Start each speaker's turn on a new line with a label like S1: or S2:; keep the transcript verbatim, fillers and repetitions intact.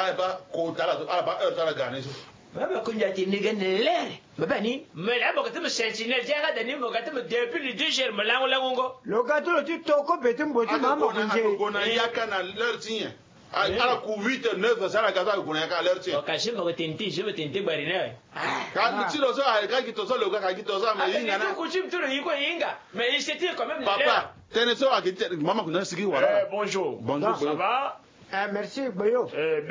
S1: ba ko tala ala ba heure tala gane so
S2: baba kunja ti ni gan lere baba ni mais là bokati me sentinelle jaga dani bokati me depuis le deux jours malango lango
S3: lokato ti toko betum botu mama kunje
S1: ko na yaka na l'heure tien ala ku huit neuf sala gaza ko na ka l'heure tien
S2: ka shi bokati tinti je me tinti bari na
S1: ka ti lo so ka ki to so lo ka ki to so mais yinga na
S2: ko chim turo yiko yinga mais c'était quand même
S1: papa tene so akiti mama kuna sigi wala
S4: bonjour
S1: bonjour
S4: ça va
S3: merci boyo